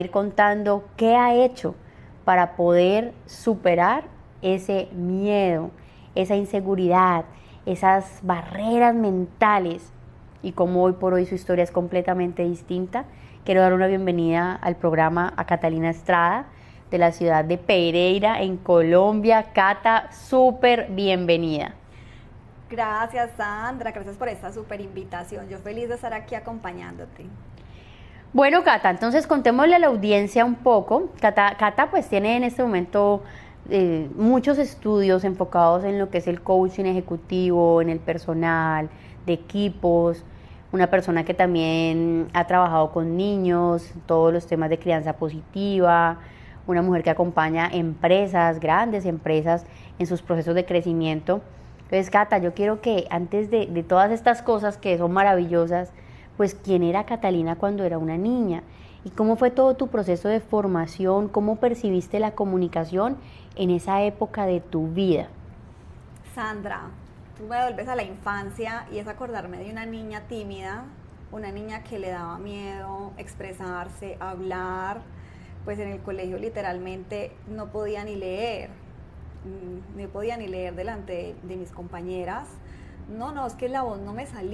ir contando qué ha hecho para poder superar ese miedo, esa inseguridad, esas barreras mentales y cómo hoy por hoy su historia es completamente distinta. Quiero dar una bienvenida al programa a Catalina Estrada de la ciudad de Pereira en Colombia. Cata, súper bienvenida. Gracias, Sandra, gracias por esta súper invitación. Yo feliz de estar aquí acompañándote. Bueno, Cata, entonces contémosle a la audiencia un poco. Cata pues tiene en este momento muchos estudios enfocados en lo que es el coaching ejecutivo, en el personal, de equipos, una persona que también ha trabajado con niños, todos los temas de crianza positiva, una mujer que acompaña empresas, grandes empresas, en sus procesos de crecimiento. Entonces, Cata, yo quiero que antes de todas estas cosas que son maravillosas, pues quién era Catalina cuando era una niña y cómo fue todo tu proceso de formación, cómo percibiste la comunicación en esa época de tu vida. Sandra, tú me devuelves a la infancia y es acordarme de una niña tímida, una niña que le daba miedo expresarse, hablar, pues en el colegio literalmente no podía ni leer, no podía ni leer delante de mis compañeras. No, es que la voz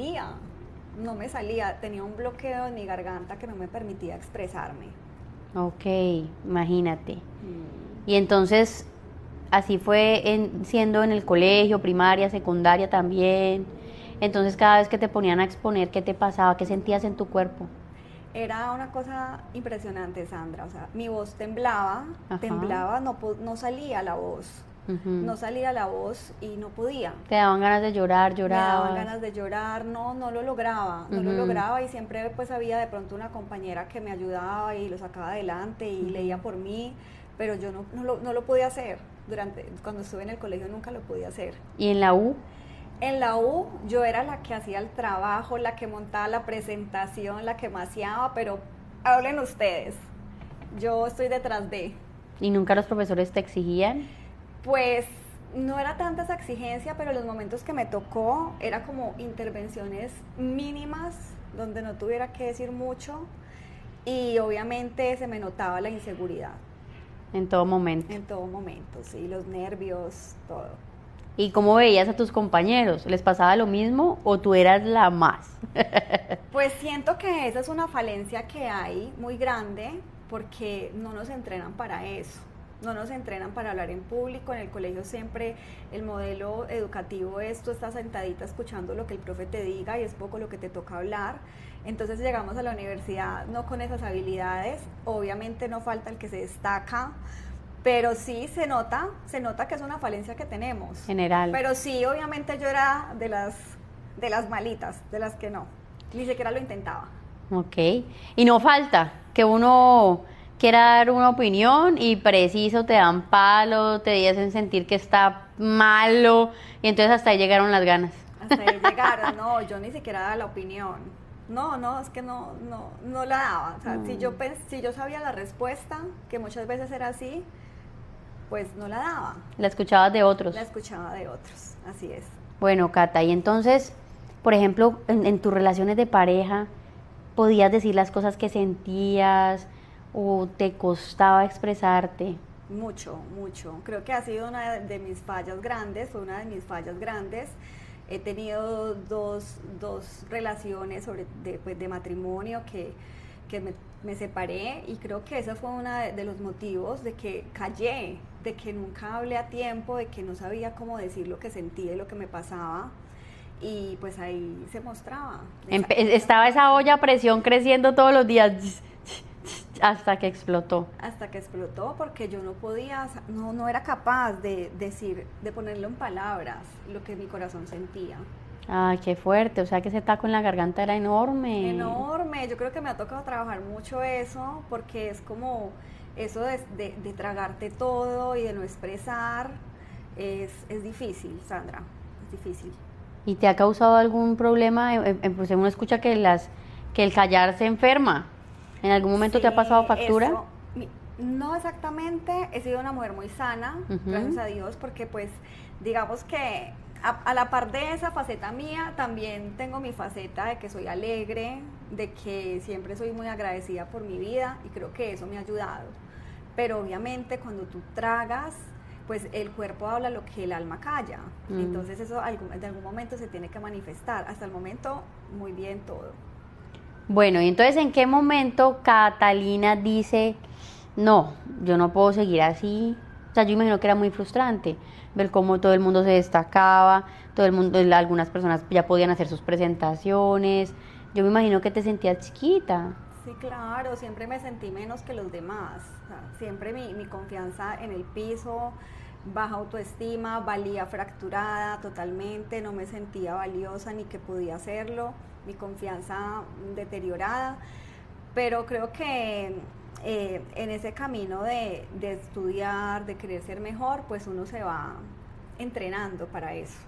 no me salía, tenía un bloqueo en mi garganta que no me permitía expresarme. Ok, imagínate. Y entonces, así fue siendo en el colegio, primaria, secundaria también. Entonces, cada vez que te ponían a exponer, ¿qué te pasaba? ¿Qué sentías en tu cuerpo? Era una cosa impresionante, Sandra, o sea, mi voz temblaba, Ajá. no salía la voz, Ujú. no salía la voz y no podía. Te daban ganas de llorar, Me daban llorabas. ganas de llorar, no lo lograba, no lo Ujú, lograba y siempre pues había de pronto una compañera que me ayudaba y lo sacaba adelante y ujú. leía por mí, pero yo no lo podía hacer, cuando estuve en el colegio nunca lo podía hacer. ¿Y en la U? En la U yo era la que hacía el trabajo, la que montaba la presentación, la que maseaba, pero hablen ustedes, yo estoy detrás de. ¿Y nunca los profesores te exigían? Pues no era tanta esa exigencia, pero los momentos que me tocó era como intervenciones mínimas, donde no tuviera que decir mucho y obviamente se me notaba la inseguridad En todo momento. en todo momento, sí, los nervios, todo. ¿Y cómo veías a tus compañeros? ¿Les pasaba lo mismo o tú eras la más? Pues siento que esa es una falencia que hay muy grande porque no nos entrenan para eso. No nos entrenan para hablar en público. En el colegio siempre el modelo educativo es tú estás sentadita escuchando lo que el profe te diga y es poco lo que te toca hablar. Entonces llegamos a la universidad no con esas habilidades. Obviamente no falta el que se destaca, pero sí se nota que es una falencia que tenemos. General. Pero sí, obviamente yo era de las malitas, de las que no, ni siquiera lo intentaba. Ok. Y no falta que uno quiera dar una opinión y preciso te dan palo, te hacen sentir que está malo y entonces hasta ahí llegaron las ganas. Hasta ahí llegaron, no, yo ni siquiera daba la opinión. No, es que no la daba. O sea, si yo sabía la respuesta, que muchas veces era así, pues no la daba. La escuchabas de otros. La escuchaba de otros, así es. Bueno, Cata, y entonces, por ejemplo, en tus relaciones de pareja, ¿podías decir las cosas que sentías o te costaba expresarte? Mucho. Creo que ha sido una de mis fallas grandes, fue una de mis fallas grandes. He tenido dos relaciones pues, de matrimonio que me separé y creo que ese fue uno de los motivos de que callé, de que nunca hablé a tiempo, de que no sabía cómo decir lo que sentía y lo que me pasaba y pues ahí se mostraba. Estaba esa olla a presión creciendo todos los días hasta que explotó. Hasta que explotó porque yo no podía, no era capaz de decir, de ponerlo en palabras lo que mi corazón sentía. Ay, qué fuerte, o sea que ese taco en la garganta era enorme. Enorme, yo creo que me ha tocado trabajar mucho eso porque es como eso de tragarte todo y de no expresar, es difícil, Sandra, es difícil. ¿Y te ha causado algún problema? Pues uno escucha que el callar se enferma. ¿En algún momento te ha pasado Sí, factura? no exactamente, he sido una mujer muy sana, Ujú. gracias a Dios, porque pues digamos que a la par de esa faceta mía, también tengo mi faceta de que soy alegre, de que siempre soy muy agradecida por mi vida y creo que eso me ha ayudado. Pero obviamente cuando tú tragas, pues el cuerpo habla lo que el alma calla. Entonces eso en algún momento se tiene que manifestar. Hasta el momento, muy bien todo. Bueno, y entonces, ¿en qué momento Catalina dice, no, yo no puedo seguir así? O sea, yo imagino que era muy frustrante ver cómo todo el mundo se destacaba, todo el mundo, algunas personas ya podían hacer sus presentaciones. Yo me imagino que te sentías chiquita. Sí, claro, siempre me sentí menos que los demás. O sea, siempre mi confianza en el piso, baja autoestima, valía fracturada totalmente, no me sentía valiosa ni que podía hacerlo, mi confianza deteriorada. Pero creo que en ese camino de estudiar, de querer ser mejor, pues uno se va entrenando para eso.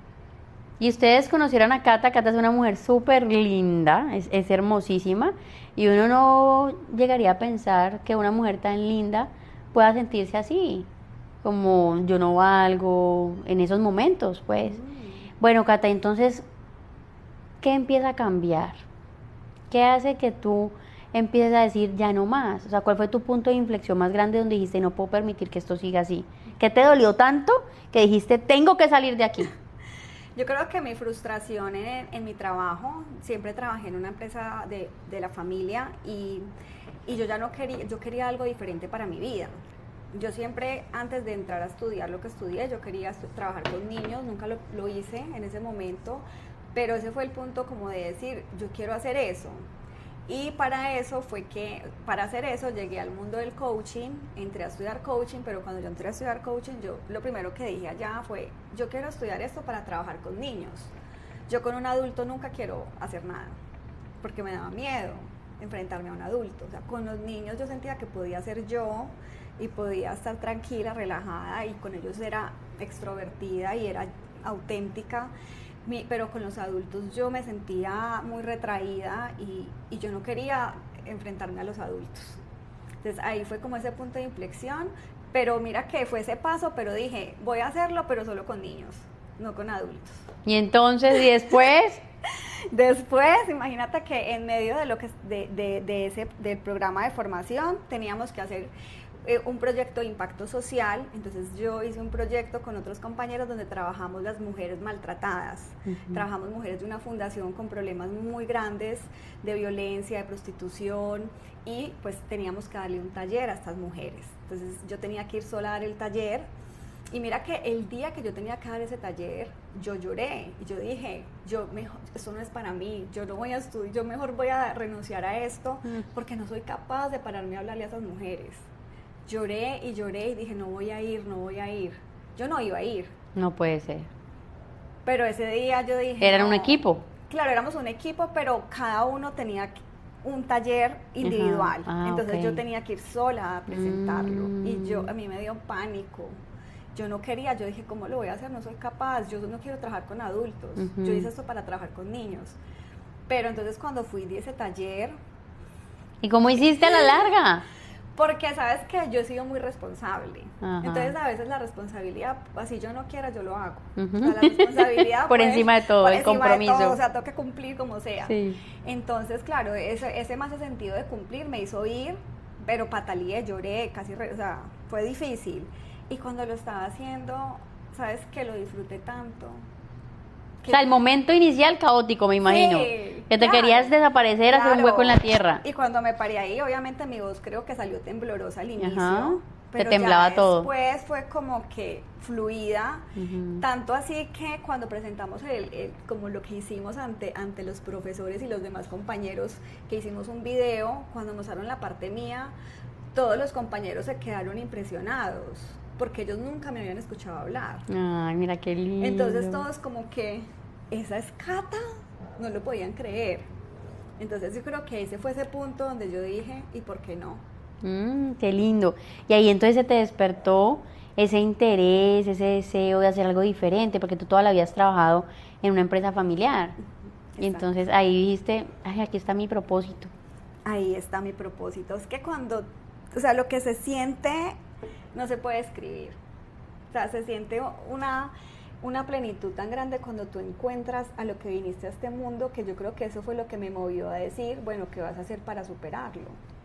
Y ustedes conocieron a Cata. Cata es una mujer súper linda, es hermosísima, y uno no llegaría a pensar que una mujer tan linda pueda sentirse así, como yo no valgo en esos momentos, pues. Bueno, Cata, entonces, ¿qué empieza a cambiar? ¿Qué hace que tú empieces a decir ya no más? O sea, ¿cuál fue tu punto de inflexión más grande donde dijiste no puedo permitir que esto siga así? ¿Qué te dolió tanto que dijiste tengo que salir de aquí? Yo creo que mi frustración en mi trabajo, siempre trabajé en una empresa de la familia y yo ya no quería, yo quería algo diferente para mi vida. Yo siempre, antes de entrar a estudiar lo que estudié, yo quería trabajar con niños, nunca lo hice en ese momento, pero ese fue el punto como de decir, yo quiero hacer eso. Y para hacer eso llegué al mundo del coaching, entré a estudiar coaching, pero cuando yo entré a estudiar coaching, yo lo primero que dije allá fue, yo quiero estudiar esto para trabajar con niños. Yo con un adulto nunca quiero hacer nada, porque me daba miedo enfrentarme a un adulto. O sea, con los niños yo sentía que podía ser yo y podía estar tranquila, relajada, y con ellos era extrovertida y era auténtica. Pero con los adultos yo me sentía muy retraída y yo no quería enfrentarme a los adultos. Entonces ahí fue como ese punto de inflexión, pero mira que fue ese paso, pero dije, voy a hacerlo, pero solo con niños, no con adultos. Y entonces, ¿y después? Después, imagínate que en medio de lo que del programa de formación teníamos que hacer un proyecto de impacto social. Entonces yo hice un proyecto con otros compañeros donde trabajamos las mujeres maltratadas. Trabajamos mujeres de una fundación con problemas muy grandes de violencia, de prostitución, y pues teníamos que darle un taller a estas mujeres. Entonces yo tenía que ir sola a dar el taller, y mira que el día que yo tenía que dar ese taller, yo lloré y yo dije, esto no es para mí, yo no voy a estudiar, yo mejor voy a renunciar a esto porque no soy capaz de pararme a hablarle a esas mujeres. Lloré y dije, no voy a ir. Yo no iba a ir. No puede ser. Pero ese día yo dije... ¿Eran no. un equipo? Claro, éramos un equipo, pero cada uno tenía un taller individual. Entonces yo tenía que ir sola a presentarlo. Y a mí me dio pánico. Yo no quería, yo dije, ¿cómo lo voy a hacer? No soy capaz, yo no quiero trabajar con adultos. Yo hice esto para trabajar con niños. Pero entonces cuando fui de ese taller... ¿Y cómo hiciste a la larga? Porque sabes que yo he sido muy responsable. Entonces a veces la responsabilidad, así yo no quiera, yo lo hago. O sea, la responsabilidad por encima de todo, el compromiso. De todo, o sea, tengo que cumplir como sea. Sí. Entonces, claro, ese más sentido de cumplir me hizo ir, pero pataleé, lloré, o sea, fue difícil. Y cuando lo estaba haciendo, sabes que lo disfruté tanto. O sea, el momento inicial caótico, me imagino. Sí, que te querías desaparecer, hacer un hueco en la tierra. Y cuando me paré ahí, obviamente mi voz creo que salió temblorosa al inicio. Pero te temblaba ya todo. Después fue como que fluida. Tanto así que cuando presentamos como lo que hicimos ante los profesores y los demás compañeros, que hicimos un video, cuando mostraron la parte mía, todos los compañeros se quedaron impresionados, porque ellos nunca me habían escuchado hablar. Ay, mira qué lindo. Entonces todos como que, ¿esa es Cata? No lo podían creer. Entonces yo creo que ese fue ese punto donde yo dije, ¿y por qué no? Qué lindo. Y ahí entonces se te despertó ese interés, ese deseo de hacer algo diferente, porque tú toda la vida has trabajado en una empresa familiar. Exacto. Y entonces ahí dijiste, ay, aquí está mi propósito. Ahí está mi propósito. Es que cuando, o sea, lo que se siente no se puede escribir. O sea, se siente una plenitud tan grande cuando tú encuentras a lo que viniste a este mundo, que yo creo que eso fue lo que me movió a decir, bueno, ¿qué vas a hacer para superarlo?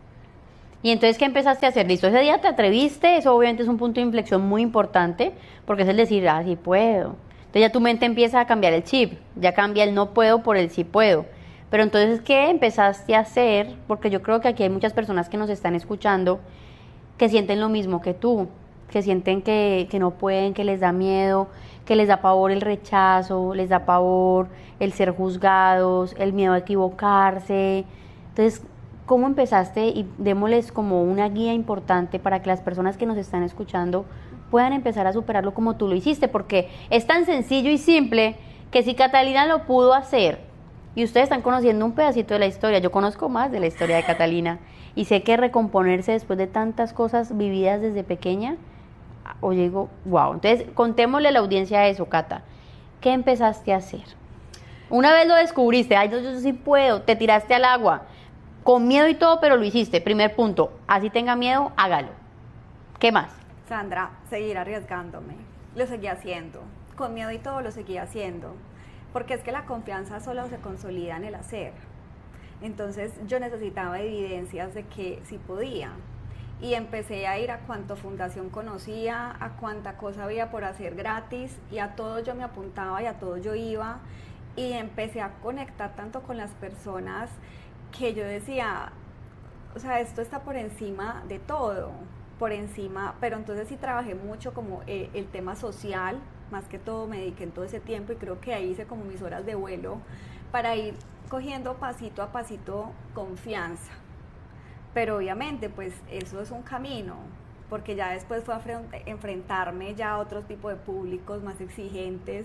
Y entonces, ¿qué empezaste a hacer? Listo, ese día te atreviste, eso obviamente es un punto de inflexión muy importante, porque es el decir, ah, sí puedo. Entonces ya tu mente empieza a cambiar el chip, ya cambia el no puedo por el sí puedo. Pero entonces, ¿qué empezaste a hacer? Porque yo creo que aquí hay muchas personas que nos están escuchando que sienten lo mismo que tú, que sienten que no pueden, que les da miedo, que les da pavor el rechazo, les da pavor el ser juzgados, el miedo a equivocarse. Entonces, ¿cómo empezaste? Y démosles como una guía importante para que las personas que nos están escuchando puedan empezar a superarlo como tú lo hiciste, porque es tan sencillo y simple que si Catalina lo pudo hacer, y ustedes están conociendo un pedacito de la historia, yo conozco más de la historia de Catalina, y sé que recomponerse después de tantas cosas vividas desde pequeña, oye, digo, wow. Entonces, contémosle a la audiencia eso, Cata. ¿Qué empezaste a hacer? Una vez lo descubriste, ay, yo sí puedo, te tiraste al agua, con miedo y todo, pero lo hiciste. Primer punto, así tenga miedo, hágalo. ¿Qué más? Sandra, seguir arriesgándome. Lo seguí haciendo. Con miedo y todo lo seguí haciendo. Porque es que la confianza solo se consolida en el hacer. Entonces yo necesitaba evidencias de que sí podía. Y empecé a ir a cuánta fundación conocía, a cuánta cosa había por hacer gratis, y a todo yo me apuntaba y a todo yo iba. Y empecé a conectar tanto con las personas que yo decía, o sea, esto está por encima de todo, por encima, pero entonces sí trabajé mucho como el tema social, más que todo me dediqué en todo ese tiempo y creo que ahí hice como mis horas de vuelo para ir cogiendo pasito a pasito confianza. Pero obviamente pues eso es un camino, porque ya después fue a enfrentarme ya a otro tipo de públicos más exigentes,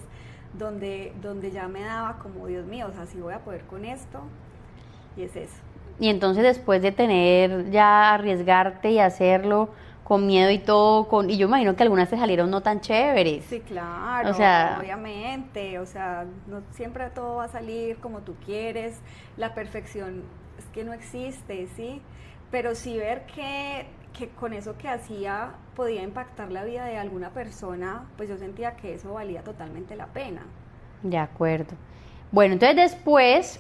donde ya me daba como, Dios mío, o sea, si voy a poder con esto, y es eso. Y entonces después de tener ya arriesgarte y hacerlo con miedo y todo, y yo imagino que algunas te salieron no tan chéveres. Sí, claro, o sea, obviamente, o sea, no siempre todo va a salir como tú quieres, la perfección es que no existe, ¿sí? Pero sí ver que con eso que hacía podía impactar la vida de alguna persona, pues yo sentía que eso valía totalmente la pena. De acuerdo. Bueno, entonces después,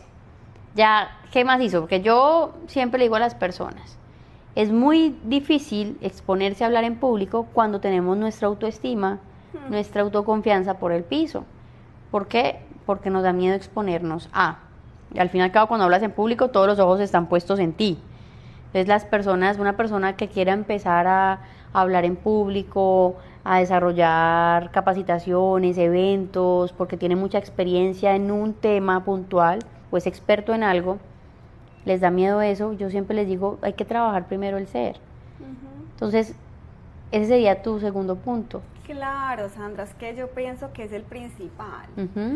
ya, ¿qué más hizo? Porque yo siempre le digo a las personas, es muy difícil exponerse a hablar en público cuando tenemos nuestra autoestima, nuestra autoconfianza por el piso. ¿Por qué? Porque nos da miedo exponernos a. Y al fin y al cabo, cuando hablas en público, todos los ojos están puestos en ti. Entonces las personas, una persona que quiera empezar a hablar en público, a desarrollar capacitaciones, eventos, porque tiene mucha experiencia en un tema puntual o es experto en algo, les da miedo eso, yo siempre les digo, hay que trabajar primero el ser. Entonces, ese sería tu segundo punto. Claro, Sandra, es que yo pienso que es el principal,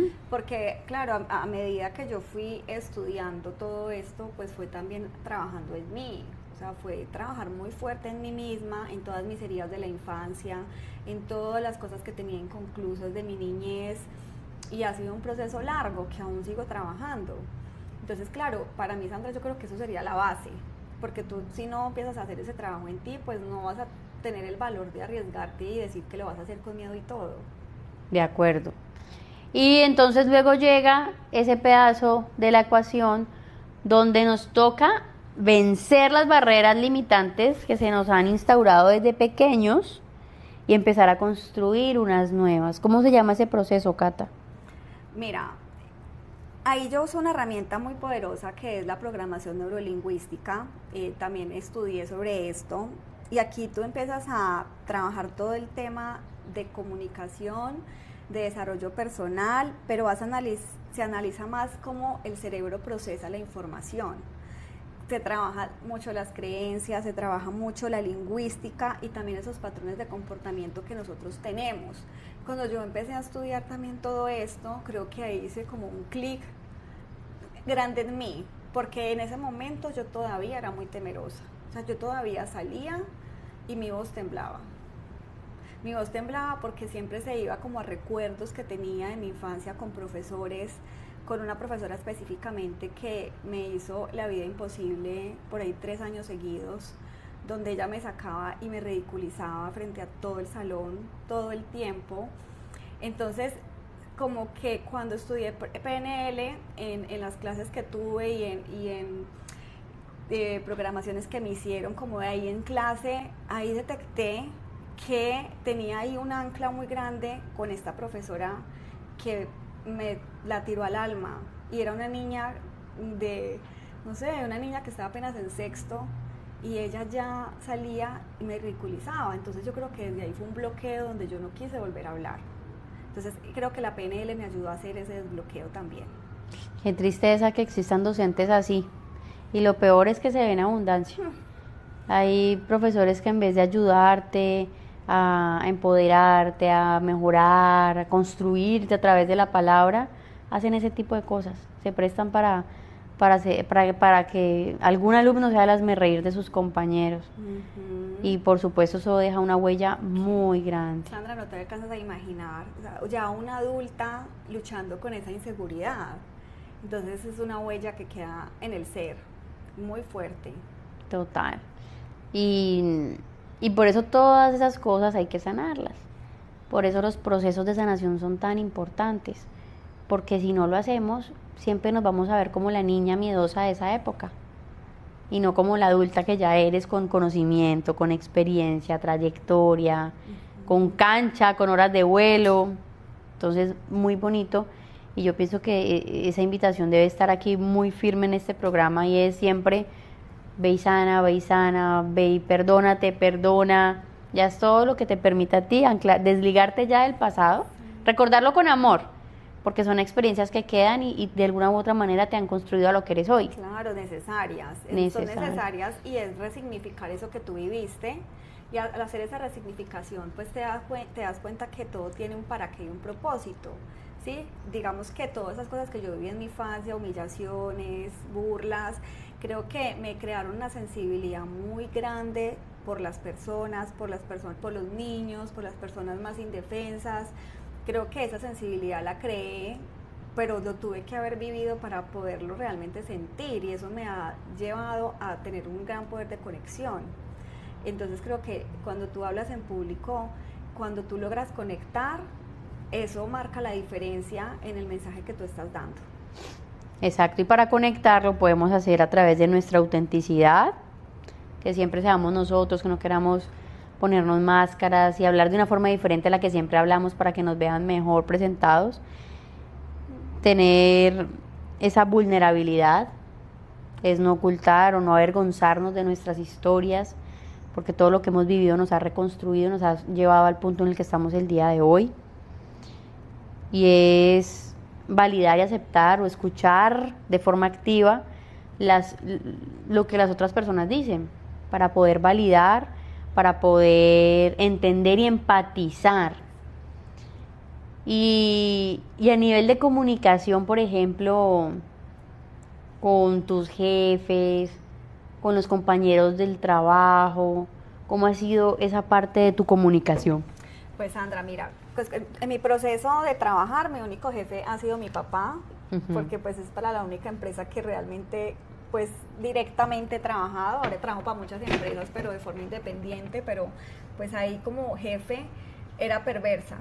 porque claro, a medida que yo fui estudiando todo esto, pues fue también trabajando en mí, o sea, fue trabajar muy fuerte en mí misma, en todas mis heridas de la infancia, en todas las cosas que tenía inconclusas de mi niñez, y ha sido un proceso largo que aún sigo trabajando. Entonces, claro, para mí, Sandra, yo creo que eso sería la base, porque tú si no empiezas a hacer ese trabajo en ti, pues no vas a tener el valor de arriesgarte y decir que lo vas a hacer con miedo y todo. De acuerdo. Y entonces luego llega ese pedazo de la ecuación donde nos toca vencer las barreras limitantes que se nos han instaurado desde pequeños y empezar a construir unas nuevas. ¿Cómo se llama ese proceso, Cata? Mira, ahí yo uso una herramienta muy poderosa que es la programación neurolingüística. También estudié sobre esto. Y aquí tú empiezas a trabajar todo el tema de comunicación, de desarrollo personal, pero se analiza más cómo el cerebro procesa la información. Se trabaja mucho las creencias, se trabaja mucho la lingüística y también esos patrones de comportamiento que nosotros tenemos. Cuando yo empecé a estudiar también todo esto, creo que ahí hice como un clic grande en mí, porque en ese momento yo todavía era muy temerosa. O sea, yo todavía salía y mi voz temblaba. Mi voz temblaba porque siempre se iba como a recuerdos que tenía de mi infancia con profesores, con una profesora específicamente que me hizo la vida imposible por ahí 3 años seguidos, donde ella me sacaba y me ridiculizaba frente a todo el salón, todo el tiempo. Entonces, como que cuando estudié PNL, en las clases que tuve y en programaciones que me hicieron, como de ahí en clase, ahí detecté que tenía ahí un ancla muy grande con esta profesora que me la tiró al alma, y era una niña no sé, una niña que estaba apenas en sexto, y ella ya salía y me ridiculizaba. Entonces yo creo que desde ahí fue un bloqueo donde yo no quise volver a hablar. Entonces creo que la PNL me ayudó a hacer ese desbloqueo también. Qué tristeza que existan docentes así. Y lo peor es que se ve en abundancia. Hay profesores que en vez de ayudarte a empoderarte, a mejorar, a construirte a través de la palabra, hacen ese tipo de cosas. Se prestan para que algún alumno sea el hazmerreír de sus compañeros. Y por supuesto eso deja una huella muy grande. Sandra, no te alcanzas a imaginar, o sea, ya una adulta luchando con esa inseguridad. Entonces es una huella que queda en el ser, muy fuerte. Total. Y por eso todas esas cosas hay que sanarlas. Por eso los procesos de sanación son tan importantes. Porque si no lo hacemos, siempre nos vamos a ver como la niña miedosa de esa época. Y no como la adulta que ya eres, con conocimiento, con experiencia, trayectoria, con cancha, con horas de vuelo. Entonces, muy bonito. Y yo pienso que esa invitación debe estar aquí muy firme en este programa, y es siempre: ve y sana, ve y perdónate, perdona. Ya es todo lo que te permita a ti desligarte ya del pasado, recordarlo con amor, porque son experiencias que quedan y de alguna u otra manera te han construido a lo que eres hoy. Claro, necesarias. Son necesarias, y es resignificar eso que tú viviste. Y al hacer esa resignificación, pues te das cuenta que todo tiene un para qué y un propósito. ¿Sí? Digamos que todas esas cosas que yo viví en mi infancia, humillaciones, burlas, creo que me crearon una sensibilidad muy grande por las personas, por los niños, por las personas más indefensas. Creo que esa sensibilidad la creé, pero lo tuve que haber vivido para poderlo realmente sentir, y eso me ha llevado a tener un gran poder de conexión. Entonces creo que cuando tú hablas en público, cuando tú logras conectar, eso marca la diferencia en el mensaje que tú estás dando. Exacto, y para conectarlo podemos hacer a través de nuestra autenticidad, que siempre seamos nosotros, que no queramos ponernos máscaras y hablar de una forma diferente a la que siempre hablamos para que nos vean mejor presentados. Tener esa vulnerabilidad, es no ocultar o no avergonzarnos de nuestras historias, porque todo lo que hemos vivido nos ha reconstruido, nos ha llevado al punto en el que estamos el día de hoy. Y es validar y aceptar o escuchar de forma activa lo que las otras personas dicen, para poder validar, para poder entender y empatizar. Y a nivel de comunicación, por ejemplo, con tus jefes, con los compañeros del trabajo, ¿cómo ha sido esa parte de tu comunicación? Pues Sandra, mira, pues en mi proceso de trabajar, mi único jefe ha sido mi papá, porque pues es para la única empresa que realmente pues directamente he trabajado. Ahora trabajo para muchas empresas, pero de forma independiente, pero pues ahí como jefe era perversa,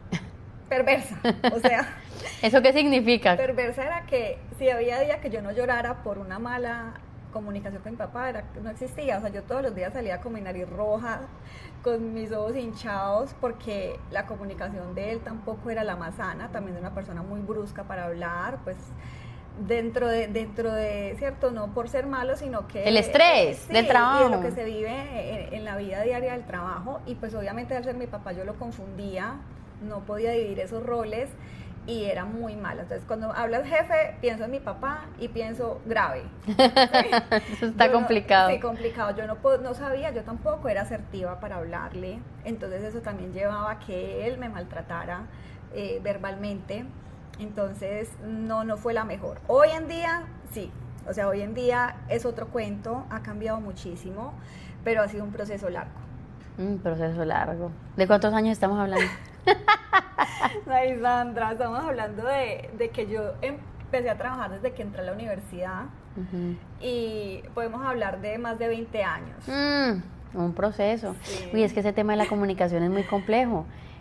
o sea... ¿Eso qué significa? Perversa era que si había día que yo no llorara por una mala comunicación con mi papá, no existía. O sea, yo todos los días salía con mi nariz roja, con mis ojos hinchados, porque la comunicación de él tampoco era la más sana. También era una persona muy brusca para hablar, pues dentro de cierto, no por ser malo, sino que... El estrés sí, del trabajo. Y de lo que se vive en la vida diaria del trabajo. Y pues obviamente al ser mi papá yo lo confundía, no podía dividir esos roles, y era muy mala. Entonces cuando hablas jefe, pienso en mi papá y pienso grave. ¿Sí? Eso está complicado. Sí, complicado. Yo no sabía, yo tampoco era asertiva para hablarle. Entonces eso también llevaba a que él me maltratara verbalmente. Entonces no fue la mejor. Hoy en día, sí. O sea, hoy en día es otro cuento, ha cambiado muchísimo, pero ha sido un proceso largo. Un proceso largo. ¿De cuántos años estamos hablando? Ay, Sandra, estamos hablando de que yo empecé a trabajar desde que entré a la universidad, y podemos hablar de más de 20 años. Un proceso. Sí. Uy, es que ese tema de la comunicación es muy complejo.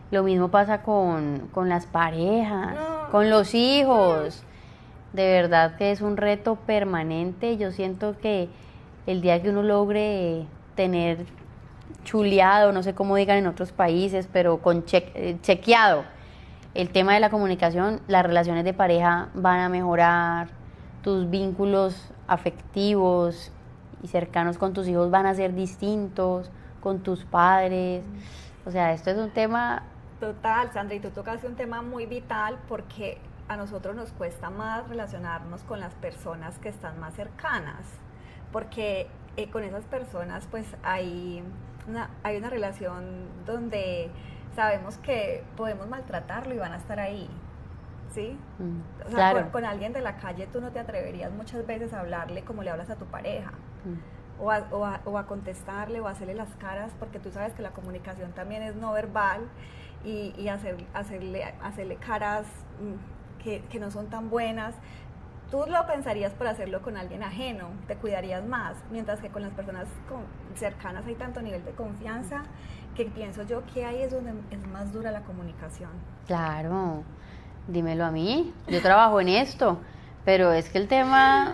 Lo mismo pasa con las parejas, No. con los hijos. De verdad que es un reto permanente. Yo siento que el día que uno logre tener chuleado, no sé cómo digan en otros países, pero con chequeado el tema de la comunicación, las relaciones de pareja van a mejorar, tus vínculos afectivos y cercanos con tus hijos van a ser distintos, con tus padres. O sea, esto es un tema... Total, Sandra, y tú tocaste un tema muy vital porque a nosotros nos cuesta más relacionarnos con las personas que están más cercanas, porque con esas personas pues hay una relación donde sabemos que podemos maltratarlo y van a estar ahí, ¿sí? O sea, claro. con alguien de la calle tú no te atreverías muchas veces a hablarle como le hablas a tu pareja. O a contestarle o a hacerle las caras, porque tú sabes que la comunicación también es no verbal y hacerle caras que no son tan buenas. Tú lo pensarías por hacerlo con alguien ajeno, te cuidarías más, mientras que con las personas cercanas hay tanto nivel de confianza que pienso yo que ahí es donde es más dura la comunicación. Claro, dímelo a mí, yo trabajo en esto. Pero es que el tema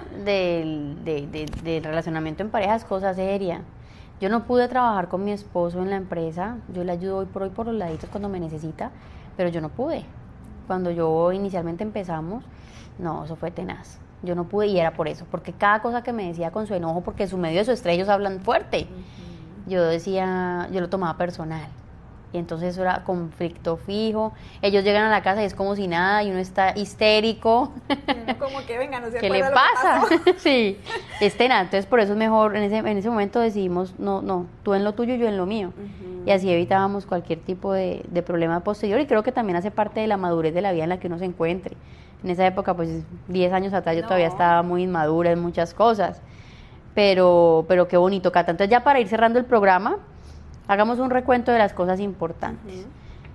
del relacionamiento en pareja es cosa seria. Yo no pude trabajar con mi esposo en la empresa. Yo le ayudo hoy por los laditos cuando me necesita, pero yo no pude. Cuando yo inicialmente empezamos, no, eso fue tenaz. Yo no pude y era por eso, porque cada cosa que me decía con su enojo, porque su medio de su estrella ellos hablan fuerte, yo decía, yo lo tomaba personal. Y entonces eso era conflicto fijo. Ellos llegan a la casa y es como si nada y uno está histérico. Y uno como que venga, no se ¿Qué le acuerda pasa? lo que pasó. Sí, es tenaz. Entonces por eso es mejor, en ese momento decidimos, no, tú en lo tuyo, yo en lo mío. Y así evitábamos cualquier tipo de problema posterior y creo que también hace parte de la madurez de la vida en la que uno se encuentre. En esa época, pues 10 años atrás yo todavía estaba muy inmadura en muchas cosas. Pero qué bonito, Cata. Entonces ya para ir cerrando el programa, hagamos un recuento de las cosas importantes.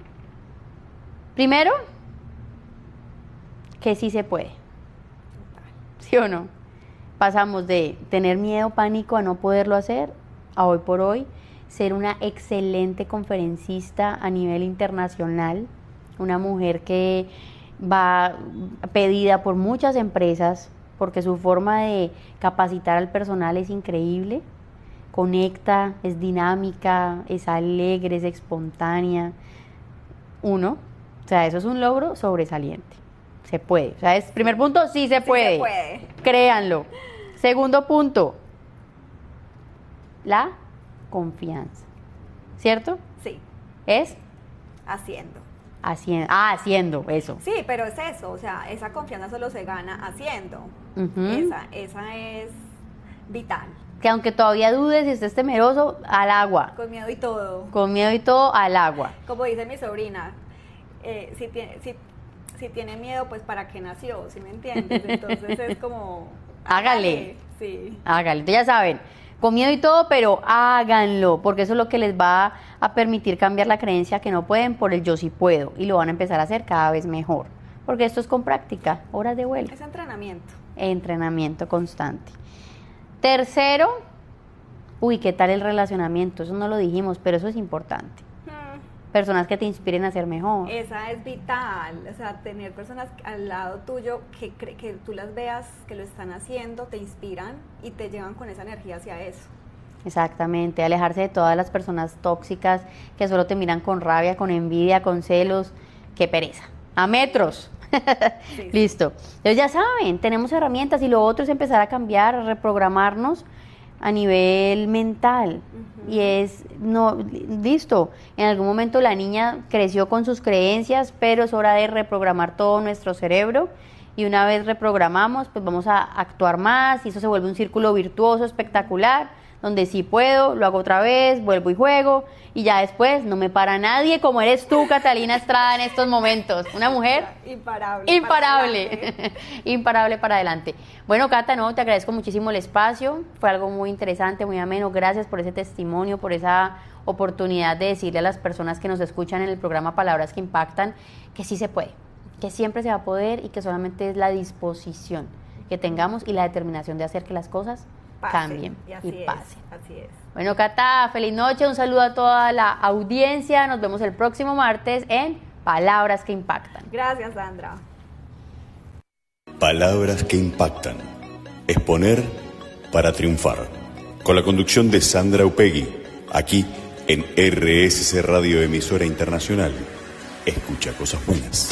Primero, que sí se puede. ¿Sí o no? Pasamos de tener miedo, pánico a no poderlo hacer, a hoy por hoy ser una excelente conferencista a nivel internacional, una mujer que va pedida por muchas empresas porque su forma de capacitar al personal es increíble. Conecta, es dinámica, es alegre, es espontánea. O sea, eso es un logro sobresaliente. Se puede. O sea, es primer punto, sí se puede. Se puede. Créanlo. Segundo punto, la confianza. ¿Cierto? Sí. Es haciendo. Haciendo, eso. Sí, pero es eso, o sea, esa confianza solo se gana haciendo. Esa es vital. Que aunque todavía dudes y estés temeroso, al agua. Con miedo y todo. Con miedo y todo, al agua. Como dice mi sobrina, si tiene miedo, pues ¿para qué nació? ¿Sí me entiendes? Entonces es como... Hágale. Sí. Hágale. Entonces ya saben, con miedo y todo, pero háganlo, porque eso es lo que les va a permitir cambiar la creencia que no pueden por el yo sí puedo, y lo van a empezar a hacer cada vez mejor, porque esto es con práctica, horas de vuelo. Es entrenamiento. Entrenamiento constante. Tercero, ¿qué tal el relacionamiento? Eso no lo dijimos, pero eso es importante. Personas que te inspiren a ser mejor. Esa es vital, o sea, tener personas al lado tuyo que tú las veas que lo están haciendo, te inspiran y te llevan con esa energía hacia eso. Exactamente, alejarse de todas las personas tóxicas que solo te miran con rabia, con envidia, con celos, qué pereza, a metros. Sí. Listo, entonces ya saben, tenemos herramientas y lo otro es empezar a cambiar, a reprogramarnos a nivel mental. Y listo, en algún momento la niña creció con sus creencias, pero es hora de reprogramar todo nuestro cerebro y una vez reprogramamos, pues vamos a actuar más y eso se vuelve un círculo virtuoso, espectacular, donde sí puedo, lo hago otra vez, vuelvo y juego y ya después no me para nadie como eres tú, Catalina Estrada, en estos momentos. Una mujer imparable, imparable para adelante. Bueno, Cata, te agradezco muchísimo el espacio, fue algo muy interesante, muy ameno, gracias por ese testimonio, por esa oportunidad de decirle a las personas que nos escuchan en el programa Palabras que Impactan que sí se puede, que siempre se va a poder y que solamente es la disposición que tengamos y la determinación de hacer que las cosas cambien y así pasen. Así es. Bueno, Cata, feliz noche, un saludo a toda la audiencia. Nos vemos el próximo martes en Palabras que Impactan. Gracias, Sandra. Palabras que impactan. Exponer para triunfar. Con la conducción de Sandra Upegui, aquí en RSC Radio Emisora Internacional. Escucha cosas buenas.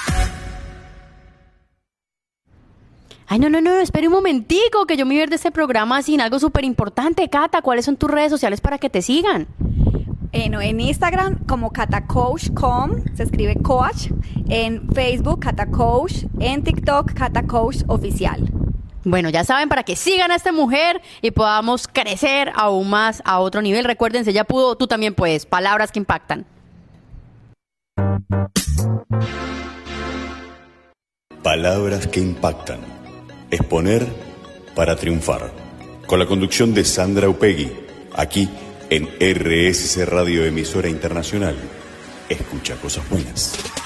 Ay, no, espere un momentico, que yo me voy a ir de este programa sin algo súper importante. Cata, ¿cuáles son tus redes sociales para que te sigan? En Instagram como catacoach.com, se escribe coach, en Facebook catacoach, en TikTok catacoach oficial. Bueno, ya saben, para que sigan a esta mujer y podamos crecer aún más a otro nivel. Recuérdense, ella pudo, tú también puedes. Palabras que impactan. Palabras que impactan. Exponer para triunfar. Con la conducción de Sandra Upegui, aquí en RSC Radio Emisora Internacional. Escucha cosas buenas.